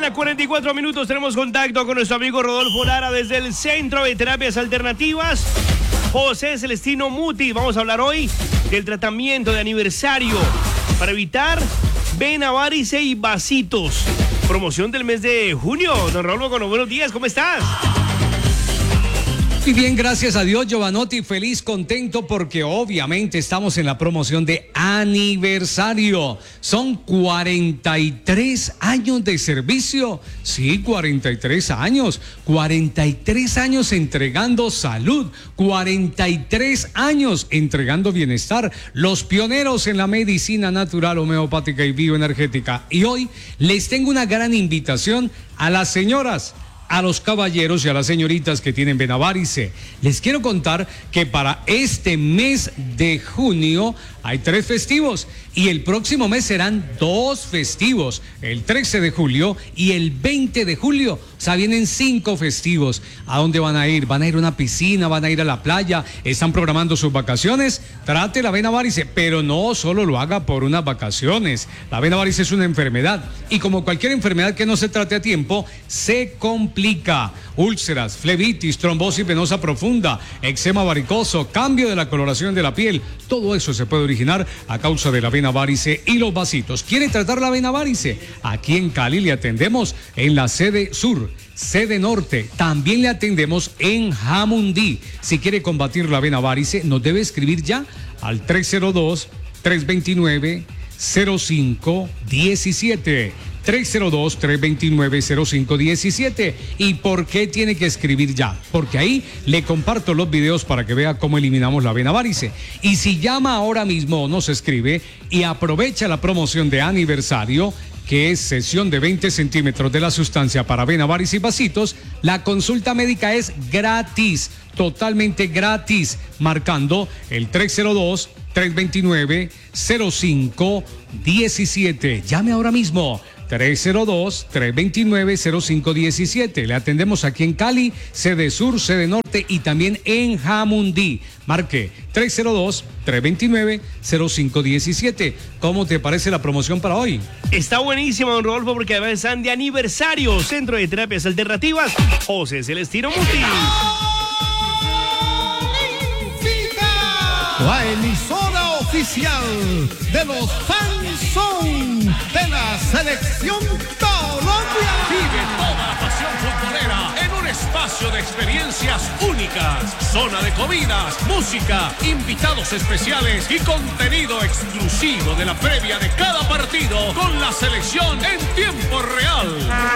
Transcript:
mañana, 44 minutos. Tenemos contacto con nuestro amigo Rodolfo Lara desde el Centro de Terapias Alternativas José Celestino Mutis. Vamos a hablar hoy del tratamiento de aniversario para evitar vena, varice y vasitos. Promoción del mes de junio. Don Raúl, buenos días, ¿cómo estás? Muy bien, gracias a Dios, Giovanotti, feliz, contento porque obviamente estamos en la promoción de aniversario. Son 43 años de servicio. Sí, 43 años. 43 años entregando salud. 43 años entregando bienestar. Los pioneros en la medicina natural, homeopática y bioenergética. Y hoy les tengo una gran invitación a las señoras, a los caballeros y a las señoritas que tienen vena varice. Les quiero contar que para este mes de junio hay 3 festivos y el próximo mes serán 2 festivos, el 13 de julio y el 20 de julio. O sea, vienen 5 festivos. ¿A dónde van a ir? ¿Van a ir a una piscina? ¿Van a ir a la playa? ¿Están programando sus vacaciones? Trate la vena varice, pero no solo lo haga por unas vacaciones. La vena varice es una enfermedad y como cualquier enfermedad que no se trate a tiempo, se complica. Úlceras, flebitis, trombosis venosa profunda, eczema varicoso, cambio de la coloración de la piel, todo eso se puede originar a causa de la vena varice y los vasitos. ¿Quiere tratar la vena varice? Aquí en Cali le atendemos en la sede sur, sede norte, también le atendemos en Jamundí. Si quiere combatir la vena varice, nos debe escribir ya al 302-329-0517. 302-329-0517. ¿Y por qué tiene que escribir ya? Porque ahí le comparto los videos para que vea cómo eliminamos la vena varice. Y si llama ahora mismo o nos escribe y aprovecha la promoción de aniversario, que es sesión de 20 centímetros de la sustancia para vena, varice y vasitos, la consulta médica es gratis, totalmente gratis, marcando el 302-329-0517. Llame ahora mismo. 302-329-0517. Le atendemos aquí en Cali, sede sur, sede norte y también en Jamundí. Marque 302-329-0517. ¿Cómo te parece la promoción para hoy? Está buenísimo, don Rodolfo, porque además están de aniversario. Centro de Terapias Alternativas José Celestino Mutis. La emisora oficial de los fans son de la Selección Colombia. Vive toda la pasión futbolera en un espacio de experiencias únicas, zona de comidas, música, invitados especiales y contenido exclusivo de la previa de cada partido con la selección en tiempo